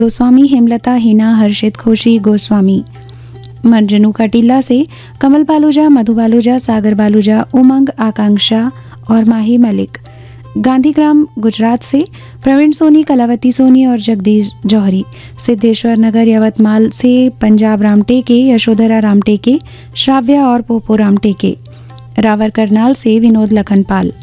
गोस्वामी, हेमलता, हिना, हर्षित, खुशी गोस्वामी। मंजनू का टीला से कमल बालूजा, मधु बालूजा, सागर बालूजा, उमंग, आकांक्षा और माही मलिक। गांधीग्राम गुजरात से प्रवीण सोनी, कलावती सोनी और जगदीश जौहरी। सिद्धेश्वर नगर यवतमाल से पंजाब राम टेके, यशोधरा राम टेके, श्राव्या और पोपो राम टेके। रावर करनाल से विनोद लखनपाल।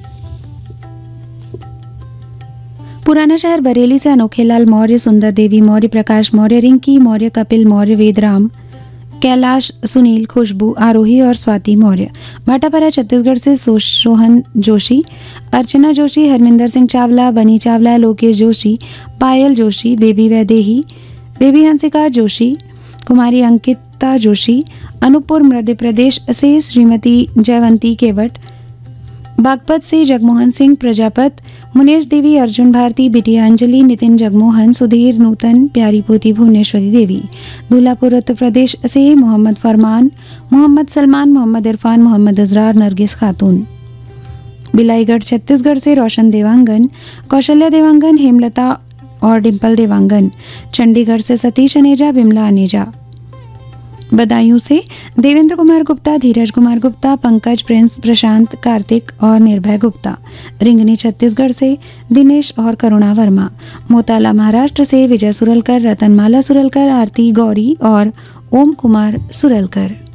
पुराना शहर बरेली से अनोखेलाल मौर्य, सुंदर देवी मौर्य, प्रकाश मौर्य, रिंकी मौर्य, कपिल मौर्य, वेदराम, कैलाश, सुनील, खुशबू, आरोही और स्वाति मौर्य। भाटापारा छत्तीसगढ़ से सोहन जोशी, अर्चना जोशी, हरमिंदर सिंह चावला, बनी चावला, लोकेश जोशी, पायल जोशी, बेबी वैदेही, बेबी हंसिका जोशी, कुमारी अंकिता जोशी। अनूपपुर मध्य प्रदेश से श्रीमती जयवंती केवट, बागपत से जगमोहन सिंह प्रजापत, मुनेश देवी, अर्जुन भारती, बिटिया अंजलि, नितिन जगमोहन, सुधीर नूतन, प्यारी पोती भुवनेश्वरी देवी। दूल्हापुर उत्तर प्रदेश से मोहम्मद फरमान, मोहम्मद सलमान, मोहम्मद इरफान, मोहम्मद अजरार, नरगिस खातून। बिलाईगढ़ छत्तीसगढ़ से रोशन देवांगन, कौशल्या देवांगन, हेमलता और डिम्पल देवांगन। चंडीगढ़ से सतीश अनेजा, बिमला अनेजा। बदायूं से देवेंद्र कुमार गुप्ता, धीरज कुमार गुप्ता, पंकज, प्रिंस, प्रशांत, कार्तिक और निर्भय गुप्ता। रिंगनी छत्तीसगढ़ से दिनेश और करुणा वर्मा। मोताला महाराष्ट्र से विजय सुरलकर, रतनमाला सुरलकर, आरती गौरी और ओम कुमार सुरलकर।